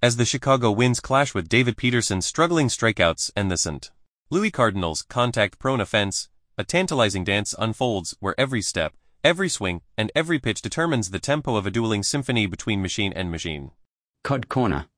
as the Chicago Winds clash with David Peterson's struggling strikeouts and the St. Louis Cardinals' contact-prone offense, a tantalizing dance unfolds where every step, every swing, and every pitch determines the tempo of a dueling symphony between machine and machine. Cod Corner.